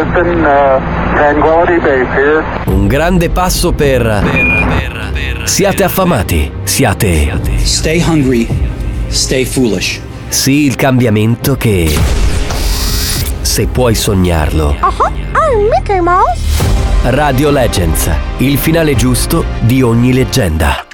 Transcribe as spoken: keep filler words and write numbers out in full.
Houston, uh, Tranquility Base here. Un grande passo per... per, per, per siate affamati, siate... Stay hungry, stay foolish. Sì, il cambiamento che... se puoi sognarlo. Uh-huh, I'm Mickey Mouse. Radio Legends, il finale giusto di ogni leggenda.